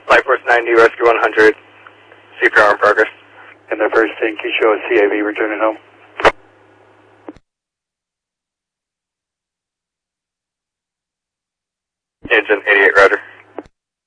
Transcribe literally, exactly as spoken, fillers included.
Flight Force ninety, Rescue one hundred, C P R in progress. And the first thing, can you show a C A V returning home? Engine eighty-eight, roger.